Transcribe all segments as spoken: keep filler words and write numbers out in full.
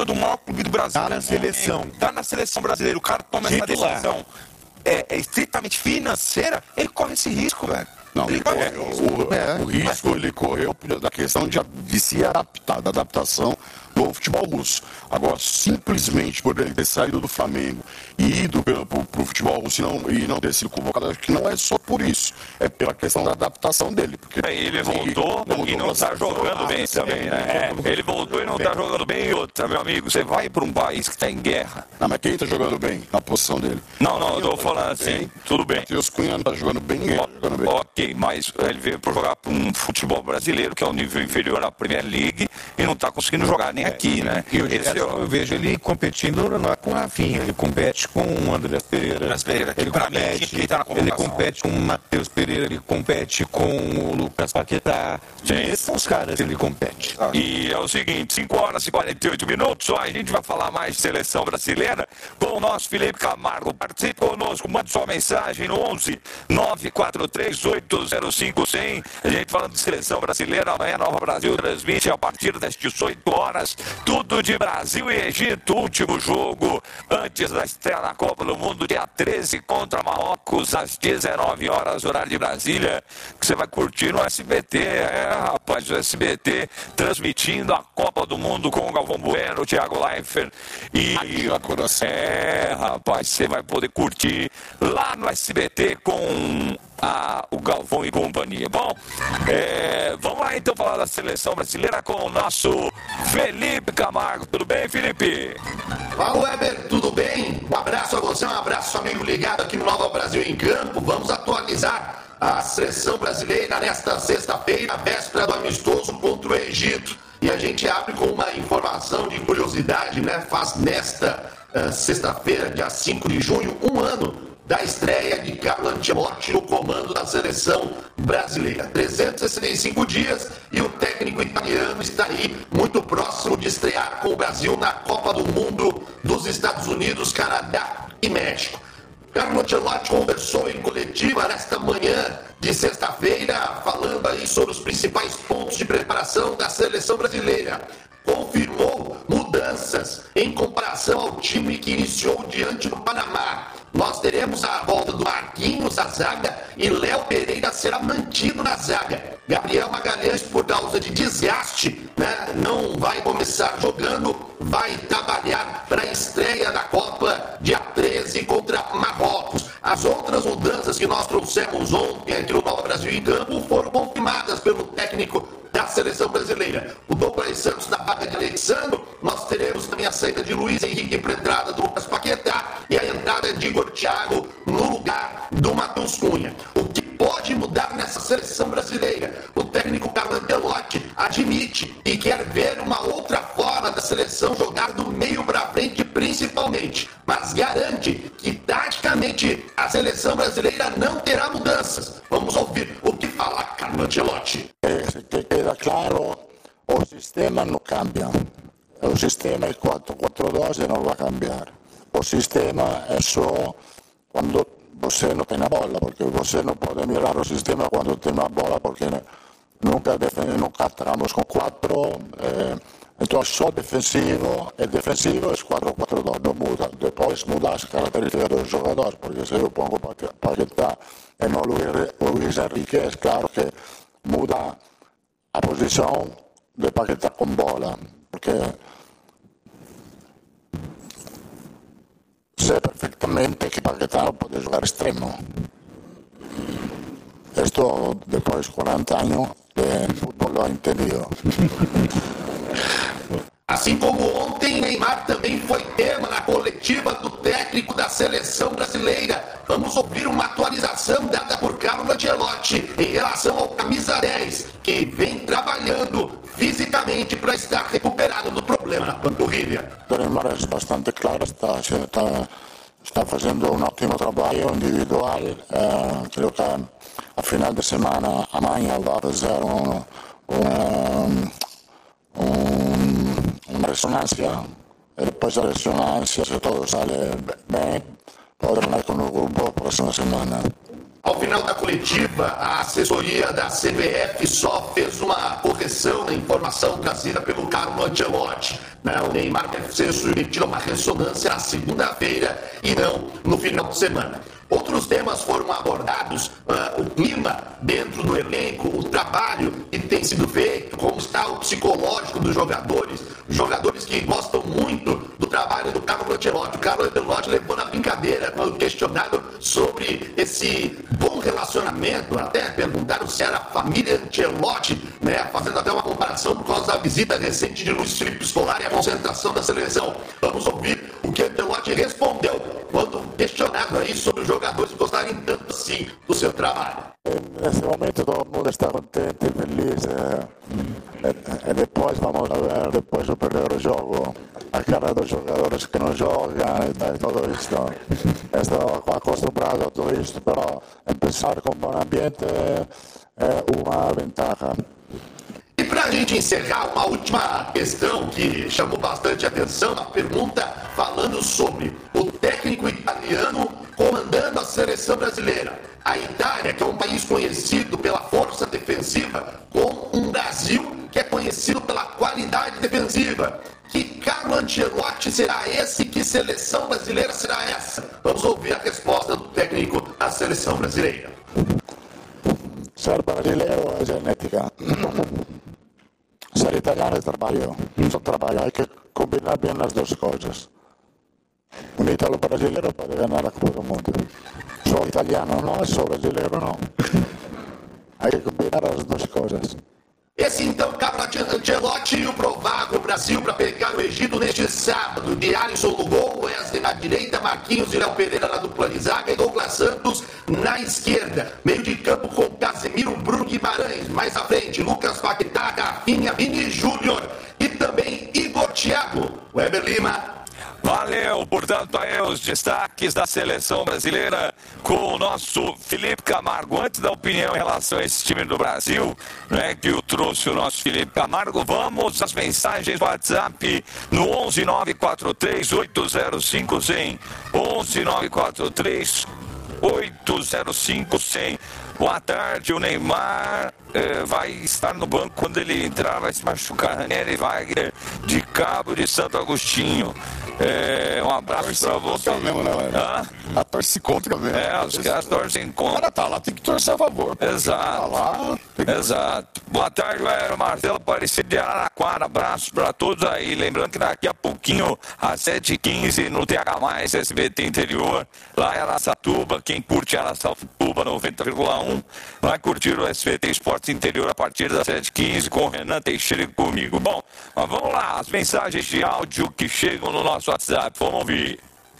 do maior clube do Brasil. Tá na seleção. Tá na seleção brasileira. O cara toma Titular. essa decisão é, é estritamente financeira, ele corre esse risco, velho. Não, ele corre é, esse risco. o, é, o risco ele correu da questão de, de se adaptar, da adaptação do futebol russo. Agora, simplesmente por ele ter saído do Flamengo e ido para o futebol russo e não, e não ter sido convocado, acho que não é só por isso. É pela questão da adaptação dele. Porque ele voltou e, e não está jogando bem também, né? É, ele voltou e não está jogando bem. E outra, meu amigo, você vai para um país que está em guerra. Não, mas quem está jogando bem na posição dele? Não, não, eu estou falando assim, tudo bem. Matheus Cunha não está jogando bem, ninguém está jogando bem. Ok, mas ele veio para jogar para um futebol brasileiro, que é um nível inferior à Premier League, e não está conseguindo jogar nem aqui, né? E o Gerson, eu, eu vejo ele competindo não é com o Rafinha, ele compete com o André Pereira. André Pereira, que ele pra mim compete, tinha que estar na ele convocação. compete com o Matheus Pereira, ele compete com o Lucas Paquetá. Esses são os caras que ele compete. E é o seguinte, cinco horas e quarenta e oito minutos, só a gente vai falar mais de seleção brasileira com o nosso Felipe Camargo. Participe conosco, mande sua mensagem no onze nove quatro três oito zero cinco cem. A gente falando de seleção brasileira, amanhã Nova Brasil transmite a partir das dezoito horas, tudo de Brasil e Egito, último jogo antes da estreia na Copa do Mundo, dia treze contra Marrocos, às dezenove horas, horário de Brasília, que você vai curtir no S B T, é rapaz, o S B T transmitindo a Copa do Mundo com o Galvão Bueno, o Thiago Leifert e é rapaz, você vai poder curtir lá no S B T com a, o Galvão e companhia. Bom, é, vamos lá então falar da seleção brasileira com o nosso Felipe Camargo. Tudo bem, Felipe? Fala, Weber, tudo bem? Um abraço a você, um abraço amigo ligado aqui no Nova Brasil em Campo. Vamos atualizar a seleção brasileira nesta sexta-feira, véspera do amistoso contra o Egito. E a gente abre com uma informação de curiosidade, né? Faz nesta uh, sexta-feira, dia cinco de junho, um ano da estreia de Carlo Ancelotti no comando da seleção brasileira. trezentos e sessenta e cinco dias e o técnico italiano está aí muito próximo de estrear com o Brasil na Copa do Mundo dos Estados Unidos, Canadá e México. Carlo Ancelotti conversou em coletiva nesta manhã de sexta-feira, falando aí sobre os principais pontos de preparação da seleção brasileira. Confirmou mudanças em comparação ao time que iniciou diante do Panamá. Nós teremos a volta do Marquinhos à zaga e Léo Pereira será mantido na zaga. Gabriel Magalhães, por causa de desgaste, né, não vai começar jogando, vai trabalhar para a estreia da Copa dia treze contra Marrocos. As outras mudanças que nós trouxemos ontem entre o Nova Brasil em Campo foram confirmadas pelo técnico da seleção brasileira. O Douglas Santos na vaga de Alexandro, nós teremos também a saída de Luiz Henrique para a entrada do Lucas Paquetá e a entrada de Igor Thiago no lugar do Matheus Cunha. O que pode mudar nessa seleção brasileira? O técnico Carlo Ancelotti admite e quer ver uma outra forma da seleção jogar do meio para frente principalmente, mas garante que taticamente a seleção brasileira não terá mudanças. Vamos ouvir o que fala Carlo Ancelotti. Que queda claro, o sistema no cambia. O sistema es cuatro cuatro dos y no va a cambiar. O sistema es solo cuando você no tiene bola, porque você no puede mirar el sistema cuando tiene la bola, porque nunca, nunca entramos con cuatro. Eh, entonces, solo defensivo, el defensivo es cuatro cuatro dos, no muda. Después muda las características del jugador, porque si yo pongo Paquetá y no Luis Enrique, es claro que muda a posición de Paquetá con bola, porque sé perfectamente que Paquetá no puede jugar extremo. Esto después de cuarenta años de fútbol lo ha entendido. Assim como ontem, Neymar também foi tema na coletiva do técnico da seleção brasileira. Vamos ouvir uma atualização dada por Carlo Ancelotti em relação ao camisa dez, que vem trabalhando fisicamente para estar recuperado do problema na panturrilha. Neymar é bastante claro, está, está, está fazendo um ótimo trabalho individual. Eh, creio que a final de semana amanhã vai fazer um, um, um una resonancia, y después de la resonancia, si todo sale bien, podrán ir con el grupo la próxima semana. Ao final da coletiva, a assessoria da C B F só fez uma correção na informação trazida pelo Carlo Ancelotti. O Neymar deve ser submetido a uma ressonância na segunda-feira e não no final de semana. Outros temas foram abordados, uh, o clima dentro do elenco, o trabalho que tem sido feito, como está o psicológico dos jogadores, jogadores que gostam muito do trabalho do Carlo Ancelotti. O Carlo Ancelotti levou na brincadeira quando questionado sobre esse bom relacionamento, até perguntaram se era a família Ancelotti, né, fazendo até uma comparação por causa da visita recente de Luiz Felipe Scolari à concentração da seleção. Vamos ouvir o que Ancelotti respondeu quando questionado aí sobre os jogadores gostarem tanto assim do seu trabalho. Nesse momento todo mundo está contente e feliz. E, e depois vamos ver, depois do primeiro jogo, a cara dos jogadores que não jogam e tudo isso. Estou acostumado a tudo isso, mas começar com um bom ambiente é uma vantagem. E para a gente encerrar, uma última questão que chamou bastante atenção, uma pergunta falando sobre o técnico italiano comandando a seleção brasileira. A Itália, que é um país conhecido pela força defensiva, com um Brasil que é conhecido pela qualidade defensiva. Que Carlo Ancelotti será esse? Que seleção brasileira será essa? Vamos ouvir a resposta do técnico da seleção brasileira. Ser brasileiro é genética. Ser italiano é trabalho. Só trabalho. Hay que combinar bem as duas coisas. Um italo brasileiro pode ganhar a Copa do Mundo. Sou italiano não, sou brasileiro não. Hay que combinar as duas coisas. Esse então, Carlo Ancelotti e o provável Brasil para pegar o Egito neste sábado. De Alisson no gol, Wesley na direita, Marquinhos e Léo Pereira na dupla de zaga e Douglas Santos na esquerda. Meio de campo com Casemiro, Bruno Guimarães. Mais à frente, Lucas Paquetá, Rafinha, Vini Júnior e também Igor Thiago. Weber Lima. Valeu, portanto, aí os destaques da seleção brasileira com o nosso Felipe Camargo. Antes da opinião em relação a esse time do Brasil, né, que o trouxe o nosso Felipe Camargo, vamos às mensagens do WhatsApp no onze nove quatro três oito zero cinco cem. onze nove quatro três oito zero cinco cem. Boa tarde, o Neymar eh, vai estar no banco quando ele entrar, vai se machucar. Ranieri Wagner, de Cabo de Santo Agostinho. É, um abraço pra você. Mesmo, né, ah? A torce contra mesmo. É, os caras torcem contra. O cara tá lá, tem que torcer a favor. Exato. Tá lá, tem que... Exato. Boa tarde, Aero Marcelo Aparecido de Araraquara. Abraço pra todos aí. Lembrando que daqui a pouquinho, às sete e quinze, no T H mais, S B T Interior, lá em Araçatuba. Quem curte Araçatuba noventa vírgula um, vai curtir o S B T Esportes Interior a partir das sete e quinze com o Renan Teixeira e comigo. Bom, mas vamos lá, as mensagens de áudio que chegam no nosso WhatsApp. Vamos ouvir.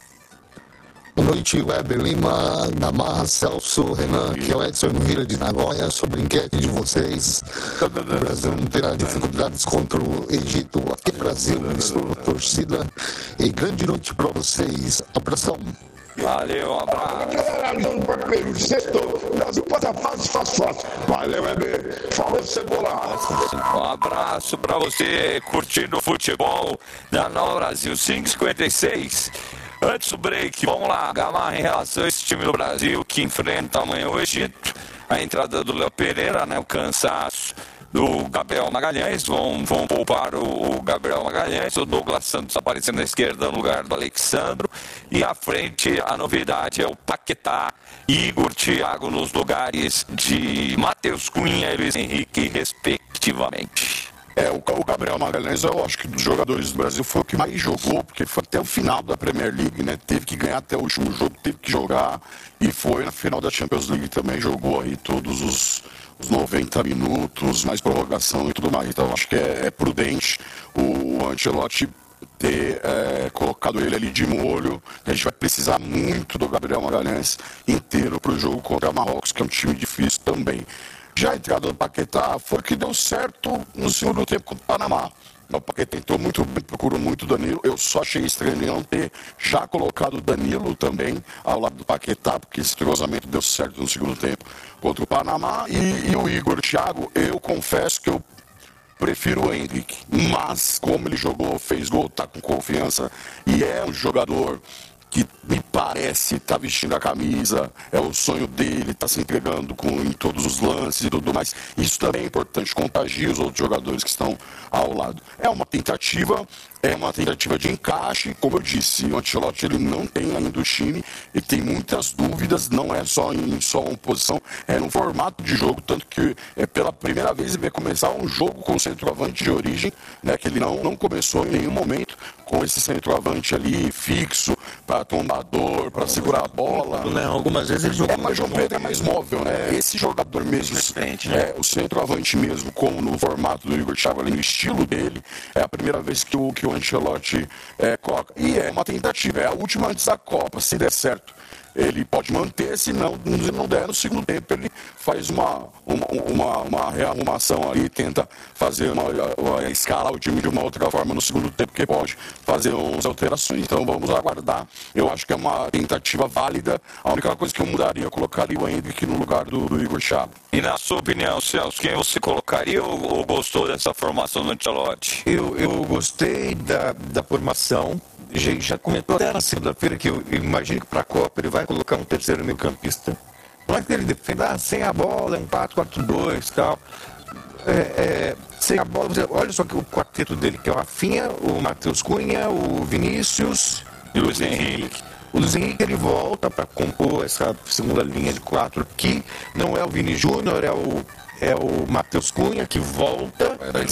Boa noite, Weber Lima, Gamarra, Celso, Renan, que é o Edson Vira de Nagoya, sobre a enquete de vocês. O Brasil não terá dificuldades contra o Egito. Aqui no Brasil, mistura torcida. E grande noite para vocês. Abração. Valeu, um abraço. Sexto, o Brasil passa fácil, fácil, fácil. Valeu, Weber. Falou, Cebola. Um abraço pra você curtindo o futebol da Nova Brasil cinco cinquenta e seis. Antes do break, vamos lá, Gamarra, em relação a esse time do Brasil que enfrenta amanhã o Egito. A entrada do Léo Pereira, né, o cansaço do Gabriel Magalhães, vão, vão poupar o Gabriel Magalhães, o Douglas Santos aparecendo na esquerda no lugar do Alexandro, e à frente a novidade é o Paquetá e Igor Thiago nos lugares de Matheus Cunha e Luiz Henrique, respectivamente. É, o, o Gabriel Magalhães, eu acho que dos jogadores do Brasil foi o que mais jogou, porque foi até o final da Premier League, né? Teve que ganhar até o último jogo, teve que jogar, e foi na final da Champions League também, jogou aí todos os, os noventa minutos, mais prorrogação e tudo mais. Então, acho que é, é prudente o Ancelotti ter é, colocado ele ali de molho. A gente vai precisar muito do Gabriel Magalhães inteiro para o jogo contra Marrocos, que é um time difícil também. Já a entrada do Paquetá foi que deu certo no segundo tempo contra o Panamá. O Paquetá entrou muito bem, procurou muito o Danilo. Eu só achei estranho ele não ter já colocado o Danilo também ao lado do Paquetá, porque esse cruzamento deu certo no segundo tempo contra o Panamá. E, e o Igor Thiago, eu confesso que eu prefiro o Henrique. Mas, como ele jogou, fez gol, tá com confiança e é um jogador que me parece estar tá vestindo a camisa, é o sonho dele, está se entregando com, em todos os lances e tudo mais. Isso também é importante, contagia os outros jogadores que estão ao lado. É uma tentativa, é uma tentativa de encaixe, como eu disse, o Ancelotti ele não tem ainda o time, ele tem muitas dúvidas, não é só em só uma posição, é no formato de jogo, tanto que é pela primeira vez ele vai começar um jogo com centroavante de origem, né, que ele não, não começou em nenhum momento com esse centroavante ali fixo, para tombador, para segurar a bola. Não, algumas vezes ele jogou. É, mas João Pedro é mais móvel, né? Esse jogador mesmo, frente, né? é, o centroavante mesmo, como no formato do Igor Thiago, ali no estilo dele, é a primeira vez que o, que o Ancelotti é, coloca. E é uma tentativa, é a última antes da Copa, se der certo. Ele pode manter, se não, se não der, no segundo tempo ele faz uma, uma, uma, uma rearrumação ali, tenta fazer uma, uma, escalar o time de uma outra forma no segundo tempo, que pode fazer umas alterações. Então vamos aguardar. Eu acho que é uma tentativa válida. A única coisa que eu mudaria, eu colocaria o Hendrick no lugar do, do Igor Thiago. E na sua opinião, Celso, quem você colocaria ou, ou gostou dessa formação do Ancelotti? Eu, eu gostei da, da formação. Já, já comentou até na segunda-feira que eu imagino que para a Copa ele vai colocar um terceiro meio-campista. Não é que ele defenda ah, sem a bola, um quatro quatro dois e tal. É, é, sem a bola, você, olha só que o quarteto dele, que é o Rafinha, o Matheus Cunha, o Vinícius e o Luiz Henrique. O Luiz Henrique ele volta para compor essa segunda linha de quatro aqui. Não é o Vini Júnior, é o É o Matheus Cunha que volta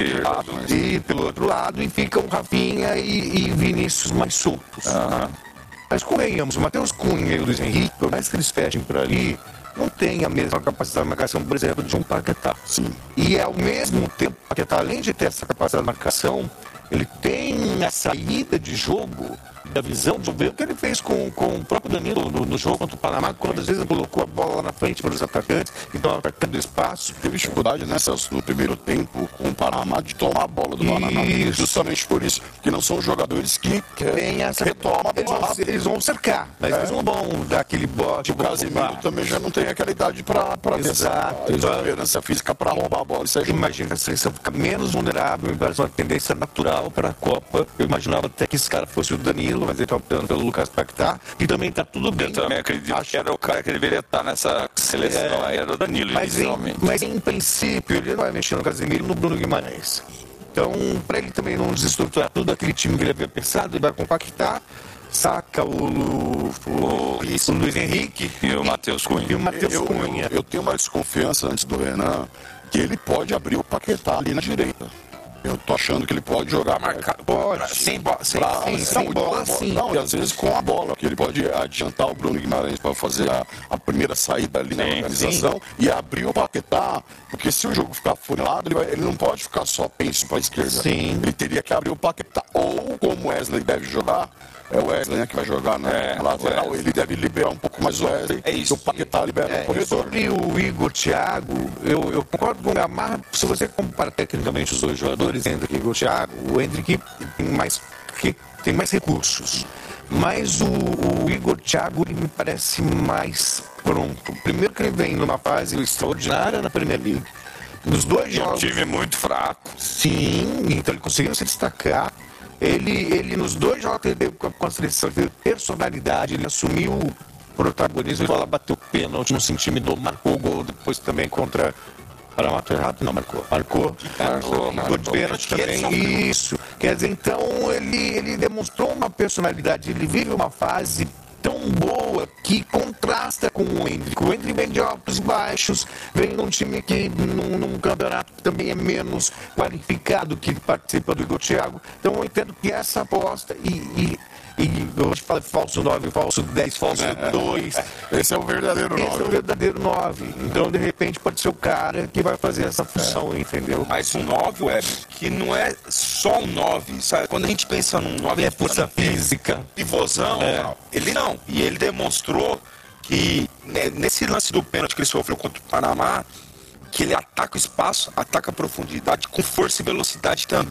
e, e pelo outro lado e ficam Rafinha e, e Vinícius mais soltos. Uhum. Mas convenhamos, o Matheus Cunha e o Luiz Henrique, por mais que eles fechem por ali, não tem a mesma capacidade de marcação, por exemplo, de um Paquetá. Sim. E ao mesmo tempo, o Paquetá, além de ter essa capacidade de marcação, ele tem a saída de jogo, da visão de ver o que ele fez com, com o próprio Danilo no, no jogo contra o Panamá, quantas vezes ele colocou a bola lá na frente para os atacantes, então atacando espaço. Teve dificuldade nessa, no primeiro tempo com o Panamá de tomar a bola do Panamá. Justamente por isso, porque não são jogadores que, que tem essa retoma a eles, bola. vão, eles vão cercar, mas é. eles não vão dar aquele bote. O Casemiro também já não tem aquela idade para ter essa exuberância física para roubar a bola. Isso imagina que a seleção fica menos vulnerável, me parece uma tendência natural para a Copa. Eu imaginava até que esse cara fosse o Danilo, mas ele está optando pelo Lucas Paquetá, e também está tudo bem. Eu também acredito Acho... que era o cara que deveria estar nessa seleção, é... era o Danilo, mas inicialmente. Em, mas em princípio, ele não vai mexer no Casemiro e no Bruno Guimarães. Então, para ele também não desestruturar tudo aquele time que ele havia pensado, ele vai compactar, saca o, o, o, o Luiz Henrique e o Matheus Cunha. E o Matheus eu, Cunha. Eu, eu tenho uma desconfiança antes do Renan que ele pode abrir o Paquetá ali na direita. Eu tô achando que ele pode jogar marcado. Pode, sem bola, sem, pra, sem, sem sem bola, bola, sim. Não, e às vezes com a bola, que ele pode adiantar o Bruno Guimarães para fazer a, a primeira saída ali na sim, organização sim. e abrir o Paquetá, porque se o jogo ficar funilado, ele, vai, ele não pode ficar só penso para a esquerda. Sim. Ele teria que abrir o Paquetá, ou como o Wesley deve jogar, é o Wesley né, que vai jogar na é, lateral, ele deve liberar um pouco mais o Wesley, é isso. o Paquetá libera é, o corredor. Sobre o Igor Thiago, eu, eu concordo com o Gamarra, se você compara tecnicamente os dois jogadores, Hendrick e Igor Thiago, o Hendrick tem mais, tem mais recursos, mas o, o Igor Thiago ele me parece mais pronto. Primeiro que ele vem numa fase extraordinária na Premier League, nos dois jogos... Um time muito fraco. Sim, então ele conseguiu se destacar. Ele, ele nos dois jogos que ele teve com a seleção, ele teve personalidade, ele assumiu o protagonismo, ele bateu pênalti, não se intimidou, marcou o gol depois também contra... Para matar errado? Não, marcou. Marcou. Marcou, marcou de pênalti também. Isso. Quer dizer, então ele, ele demonstrou uma personalidade, ele vive uma fase tão boa que contrasta com o Hendrick. O Hendrick vem de altos e baixos, vem num time que num, num campeonato que também é menos qualificado que participa do Igor Thiago. Então eu entendo que essa aposta e, e, e eu te falo falso nove, falso dez, falso dois. Esse é o verdadeiro nove. Esse é o verdadeiro nove. Então de repente pode ser o cara que vai fazer essa função, é. entendeu? Mas um nove, Web, que não é só um nove, sabe? Quando a gente pensa num nove, é força física, pivôzão, é. ele não. E ele demonstrou que né, nesse lance do pênalti que ele sofreu contra o Panamá, que ele ataca o espaço, ataca a profundidade com força e velocidade também.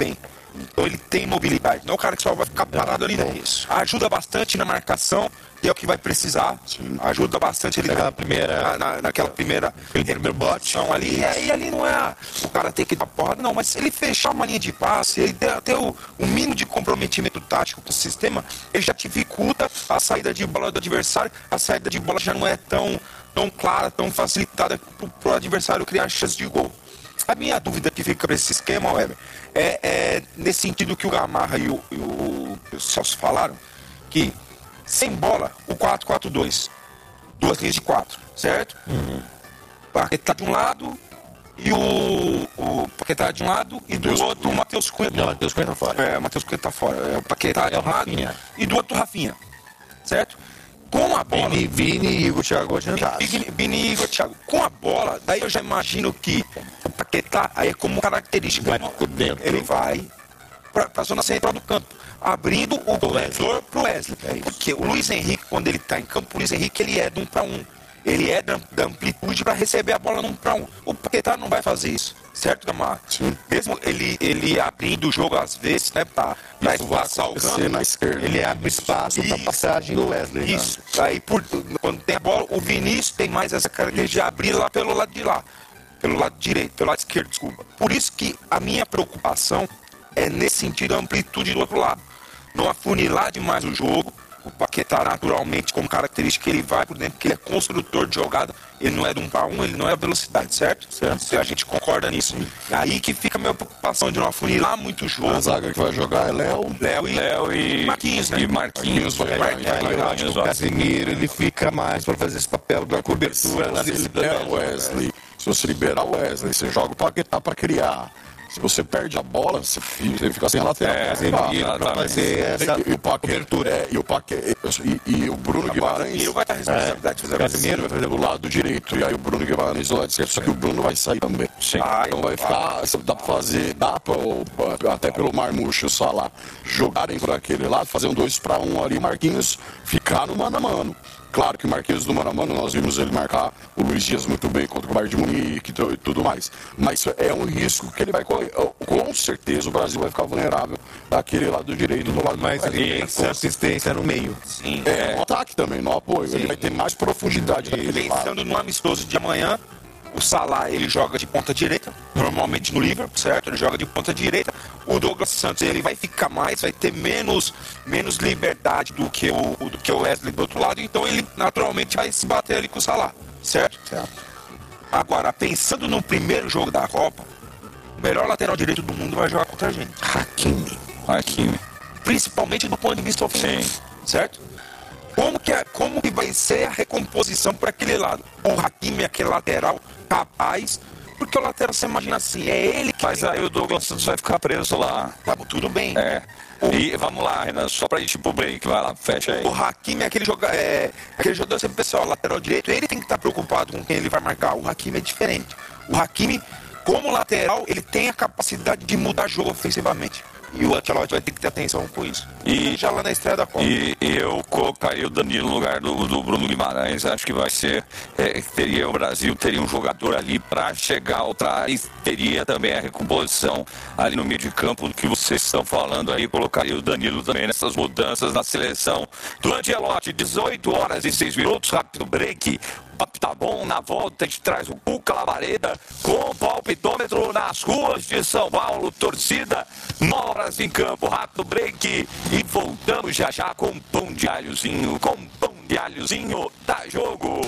Então ele tem mobilidade. Não é o cara que só vai ficar parado ali, não. Isso. Ajuda bastante na marcação, que é o que vai precisar. Sim. Ajuda bastante ele naquela na, primeira, na, na, naquela primeira primeiro bote ali. E aí ali não é o cara tem que dar porrada, não. Mas se ele fechar uma linha de passe, ele der até o, o mínimo de comprometimento tático com o sistema, ele já dificulta a saída de bola do adversário. A saída de bola já não é tão, tão clara, tão facilitada para o adversário criar chance de gol. A minha dúvida que fica para esse esquema, Weber, é, é nesse sentido que o Gamarra e o, e o, e o Celso falaram, que sem bola, o quatro quatro dois, duas linhas de quatro, certo? Uhum. Paquetá de um lado e o, o Paquetá de um lado e do Deus outro o Matheus Cunha. Não, o Matheus Cunha tá fora. É, o Matheus Cunha tá fora. É, o Paquetá é de um lado e do outro Rafinha, certo? Com a bola... Vini, Vini e Igor Thiago adiantados. Vini e Igor Thiago. Com a bola, daí eu já imagino que o Paquetá, aí é como característica, vai por dentro. Ele vai para a zona central do campo, abrindo o corredor para o Wesley. É porque o Luiz Henrique, quando ele está em campo, o Luiz Henrique ele é de um para um. Ele é da, da amplitude para receber a bola num para um. O Paquetá não vai fazer isso, certo, Gamarra? Sim. Mesmo ele, ele abrindo o jogo às vezes, né, para espaçar o campo, na esquerda. Ele abre espaço para passagem do Wesley. Isso. Né? Aí, por, quando tem a bola, o Vinícius tem mais essa característica de abrir lá pelo lado de lá, pelo lado direito, pelo lado esquerdo, desculpa. Por isso que a minha preocupação é nesse sentido a amplitude do outro lado. Não afunilar demais o jogo. O Paquetá, naturalmente, como característica, ele vai por dentro, porque ele é construtor de jogada, ele não é de um para um, ele não é a velocidade, certo? Certo. A gente concorda nisso. É aí que fica a minha preocupação de não afunilar muito o jogo. A zaga que vai jogar é Léo, Léo e, Léo e Marquinhos, né? E Marquinhos, vai Marquinhos. O Casemiro, ele fica mais para fazer esse papel da cobertura. Se você libera o Wesley, se você liberar o Wesley, você joga o Paquetá para criar. Se você perde a bola, você fica sem a lateral. É, ah, para fazer essa e, e o Paquetá, é, e o Paquetá, e, e o Bruno Guimarães vai ter a responsabilidade de fazer o Casemiro vai fazer do lado direito, e aí o Bruno Guimarães do lado esquerdo, só que o Bruno vai sair também. Sim. Ah, então vai ficar, dá pra fazer, dá pra, até pelo Marmouche e o Salah jogarem por aquele lado, fazer um dois para um ali, Marquinhos ficar no mano a mano. Claro que o Marquinhos do mano a mano, nós vimos ele marcar o Luiz Dias muito bem contra o Bayern de Munique e tudo mais. Mas é um risco que ele vai correr. Com certeza o Brasil vai ficar vulnerável daquele lado direito do lado mais do Mas tem consistência no meio. Sim. É, no ataque também, no apoio. Sim. Ele vai ter mais profundidade daquele lado. Pensando no amistoso de amanhã, o Salah, ele joga de ponta direita, normalmente no Liverpool, certo? Ele joga de ponta direita. O Douglas Santos, ele vai ficar mais, vai ter menos, menos liberdade do que, o, do que o Wesley do outro lado. Então ele, naturalmente, vai se bater ali com o Salah, certo? Certo. Agora, pensando no primeiro jogo da Copa, o melhor lateral direito do mundo vai jogar contra a gente. Hakimi. Hakimi. Principalmente do ponto de vista ofensivo, certo? Como que, é, como que vai ser a recomposição para aquele lado? O Hakimi é aquele lateral capaz, porque o lateral, você imagina assim, é ele que... Mas aí o Douglas Santos vai ficar preso lá. Tá, tudo bem. É. E vamos lá, Renan, só pra ir pro break, vai lá, fecha aí. O Hakimi é aquele, joga, é, aquele jogador, sempre pessoal, lateral direito, ele tem que estar preocupado com quem ele vai marcar. O Hakimi é diferente. O Hakimi, como lateral, ele tem a capacidade de mudar jogo ofensivamente. E o Ancelotti vai ter que ter atenção com isso. E já lá na estreia da Copa. E eu colocaria o Danilo no lugar do, do Bruno Guimarães. Acho que vai ser. É, teria o Brasil teria um jogador ali para chegar atrás. Teria também a recomposição ali no meio de campo do que vocês estão falando aí. Colocaria o Danilo também nessas mudanças na seleção do Ancelotti. dezoito horas e seis minutos. Rápido break. Papo tá bom, na volta a gente traz o Cuca Lavareda com o palpitômetro nas ruas de São Paulo, torcida, nove horas em campo, rápido break e voltamos já já com pão de alhozinho, com pão de alhozinho, tá jogo!